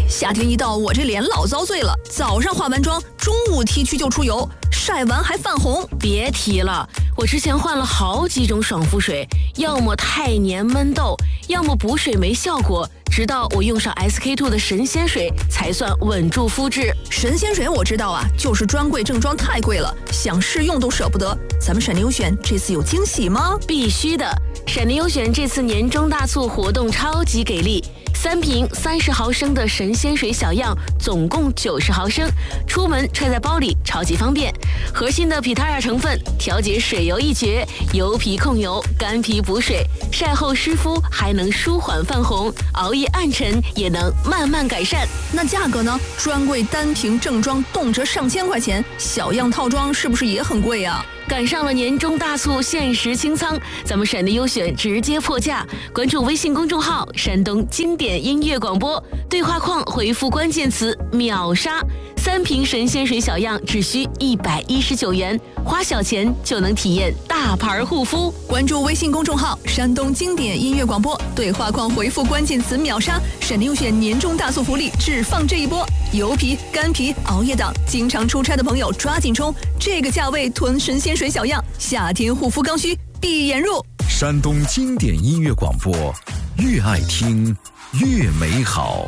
夏天一到，我这脸老遭罪了。早上化完妆，中午T区就出油，晒完还泛红。 别提了，我之前换了好几种爽肤水，要么太黏闷痘，要么补水没效果。直到我用上 SK-II 的神仙水，才算稳住肤质。 神仙水我知道啊，就是专柜正装太贵了，想试用都舍不得。咱们闪电优选这次有惊喜吗？ 必须的，闪电优选这次年终大促活动超级给力。3瓶30毫升的神仙水小样，总共90毫升，出门揣在包里超级方便。核心的 Pitaya 成分调节水油一绝，油皮控油，干皮补水，晒后湿敷还能舒缓泛红，熬夜暗沉也能慢慢改善。 那价格呢？专柜单瓶正装动辄上千块钱，小样套装是不是也很贵啊？ 赶上了年终大促，限时清仓，咱们闪电优选直接破价。关注微信公众号“山东经典音乐广播”，对话框回复关键词“秒杀”，3瓶神仙水小样只需119元，花小钱就能体验大牌护肤。 关注微信公众号“山东经典音乐广播”，对话框回复关键词“秒杀”，闪电优选年终大促福利只放这一波。油皮、干皮、熬夜党，经常出差的朋友抓紧冲！这个价位囤神仙水小样，夏天护肤刚需闭眼入。 山东经典音乐广播，越爱听越美好。